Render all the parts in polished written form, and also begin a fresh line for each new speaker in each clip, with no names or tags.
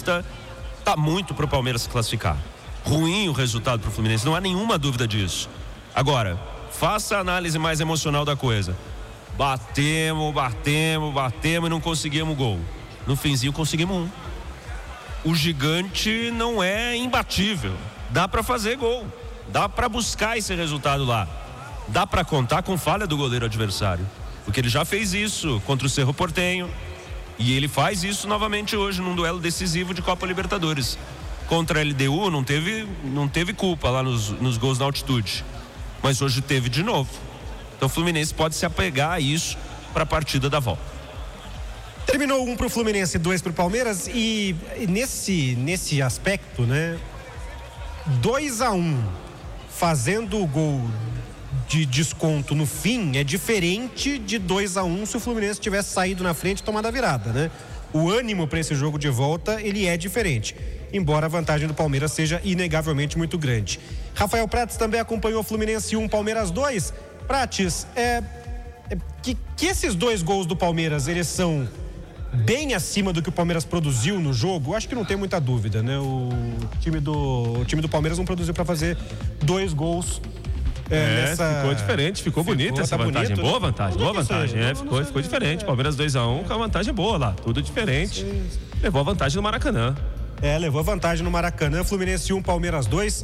vista, tá muito pro Palmeiras se classificar. Ruim o resultado pro Fluminense, não há nenhuma dúvida disso. Agora, faça a análise mais emocional da coisa. Batemos e não conseguimos gol. No finzinho conseguimos um. O gigante não é imbatível. Dá para fazer gol. Dá para buscar esse resultado lá. Dá para contar com falha do goleiro adversário. Porque ele já fez isso contra o Cerro Porteño. E ele faz isso novamente hoje num duelo decisivo de Copa Libertadores. Contra a LDU não teve culpa lá nos gols na altitude. Mas hoje teve de novo. Então o Fluminense pode se apegar a isso para a partida da volta.
Terminou 1 pro Fluminense, 2 pro Palmeiras. E nesse aspecto, né? 2-1 fazendo o gol de desconto no fim é diferente de 2-1 se o Fluminense tivesse saído na frente e tomado a virada, né? O ânimo para esse jogo de volta, ele é diferente, embora a vantagem do Palmeiras seja inegavelmente muito grande. Rafael Prates também acompanhou Fluminense 1, Palmeiras 2. Prates, que esses 2 gols do Palmeiras, eles são bem acima do que o Palmeiras produziu no jogo? Acho que não tem muita dúvida, né? O time do Palmeiras não produziu para fazer 2 gols.
Ficou diferente, ficou bonita essa vantagem.
Bonito,
boa vantagem, boa vantagem. Ficou diferente. Palmeiras 2-1 com a vantagem boa lá, tudo diferente. Levou a vantagem no Maracanã.
Levou a vantagem no Maracanã. Fluminense 1, Palmeiras 2.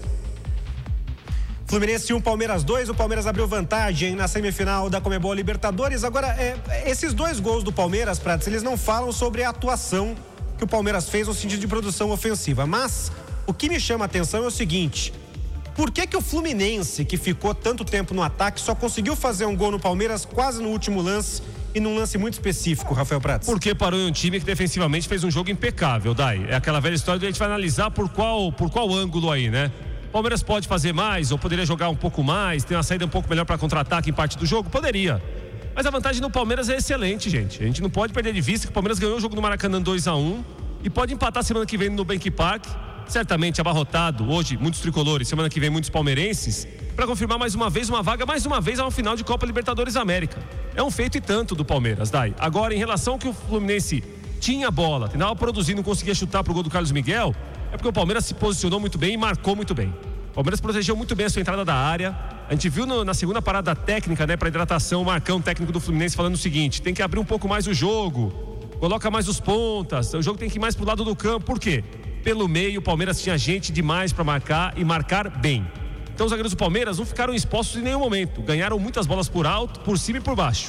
Fluminense 1, Palmeiras 2. O Palmeiras abriu vantagem na semifinal da Conmebol Libertadores. Agora, esses 2 gols do Palmeiras, Prates, eles não falam sobre a atuação que o Palmeiras fez no sentido de produção ofensiva. Mas o que me chama a atenção é o seguinte: por que o Fluminense, que ficou tanto tempo no ataque, só conseguiu fazer um gol no Palmeiras quase no último lance e num lance muito específico, Rafael Prates?
Porque parou em um time que defensivamente fez um jogo impecável, Dai. É aquela velha história de a gente vai analisar por qual ângulo aí, né? O Palmeiras pode fazer mais ou poderia jogar um pouco mais, ter uma saída um pouco melhor para contra-ataque em parte do jogo? Poderia. Mas a vantagem do Palmeiras é excelente, gente. A gente não pode perder de vista que o Palmeiras ganhou o jogo no Maracanã 2-1 e pode empatar semana que vem no Nubank Park. Certamente abarrotado hoje, muitos tricolores, semana que vem muitos palmeirenses, para confirmar mais uma vez uma vaga, mais uma vez a uma final de Copa Libertadores América. É um feito e tanto do Palmeiras, Dai. Agora, em relação ao que o Fluminense tinha a bola, tentava produzir, não conseguia chutar pro gol do Carlos Miguel, é porque o Palmeiras se posicionou muito bem e marcou muito bem. O Palmeiras protegeu muito bem a sua entrada da área. A gente viu na segunda parada técnica, né, para hidratação, o Marcão, técnico do Fluminense, falando o seguinte: tem que abrir um pouco mais o jogo, coloca mais os pontas, o jogo tem que ir mais pro lado do campo. Por quê? Pelo meio, o Palmeiras tinha gente demais para marcar e marcar bem. Então os zagueiros do Palmeiras não ficaram expostos em nenhum momento. Ganharam muitas bolas por alto, por cima e por baixo.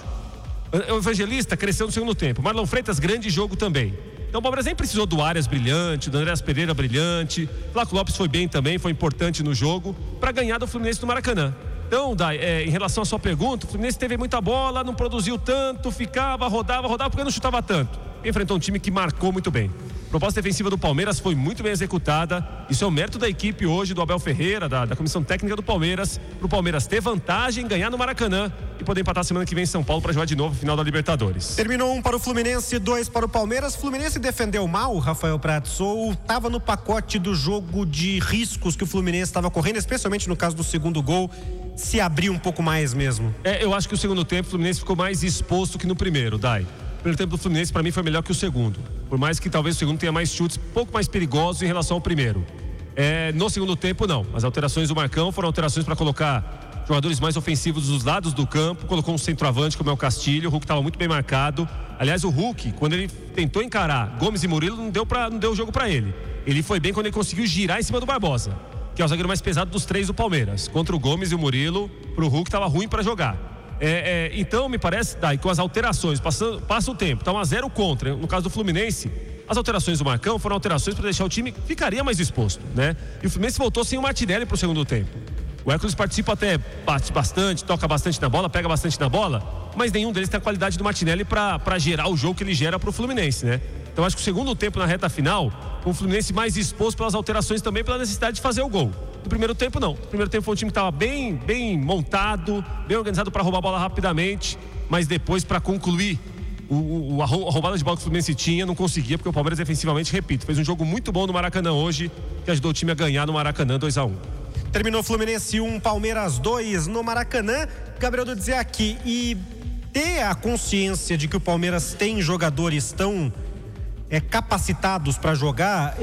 O Evangelista cresceu no segundo tempo. Marlon Freitas, grande jogo também. Então o Palmeiras nem precisou do Arias brilhante, do Andréas Pereira brilhante. Flávio Lopes foi bem também, foi importante no jogo para ganhar do Fluminense no Maracanã. Então, Dai, em relação à sua pergunta, o Fluminense teve muita bola, não produziu tanto, ficava, rodava porque não chutava tanto. Enfrentou um time que marcou muito bem. A proposta defensiva do Palmeiras foi muito bem executada. Isso é o mérito da equipe hoje, do Abel Ferreira, da comissão técnica do Palmeiras, para o Palmeiras ter vantagem, ganhar no Maracanã e poder empatar semana que vem em São Paulo para jogar de novo a final da Libertadores.
Terminou 1 para o Fluminense, 2 para o Palmeiras. Fluminense defendeu mal, Rafael Prates, ou estava no pacote do jogo de riscos que o Fluminense estava correndo, especialmente no caso do segundo gol, se abriu um pouco mais mesmo?
Eu acho que o segundo tempo o Fluminense ficou mais exposto que no primeiro, Dai. O primeiro tempo do Fluminense para mim foi melhor que o segundo, por mais que talvez o segundo tenha mais chutes, um pouco mais perigosos em relação ao primeiro. No segundo tempo não, as alterações do Marcão foram alterações para colocar jogadores mais ofensivos dos lados do campo, colocou um centroavante como é o Castilho. O Hulk estava muito bem marcado. Aliás, o Hulk, quando ele tentou encarar Gomes e Murilo, não deu o jogo para ele. Ele foi bem quando ele conseguiu girar em cima do Barbosa, que é o zagueiro mais pesado dos 3 do Palmeiras. Contra o Gomes e o Murilo, pro Hulk estava ruim para jogar. Então me parece, Dai, com as alterações, passa o tempo, tá 1-0 contra. No caso do Fluminense, as alterações do Marcão foram alterações para deixar o time ficaria mais exposto, né? E o Fluminense voltou sem o Martinelli pro segundo tempo. O Hércules participa até, bate bastante, toca bastante na bola, pega bastante na bola, mas nenhum deles tem a qualidade do Martinelli para gerar o jogo que ele gera pro Fluminense, né? Então acho que o segundo tempo na reta final, com o Fluminense mais exposto pelas alterações também, pela necessidade de fazer o gol. No primeiro tempo não. No primeiro tempo foi um time que estava bem montado, bem organizado para roubar a bola rapidamente, mas depois para concluir a roubada de bola que o Fluminense tinha, não conseguia, porque o Palmeiras defensivamente, repito, fez um jogo muito bom no Maracanã hoje, que ajudou o time a ganhar no Maracanã 2-1.
Terminou Fluminense 1, Palmeiras 2 no Maracanã. Gabriel do dizer aqui, e ter a consciência de que o Palmeiras tem jogadores tão capacitados para jogar,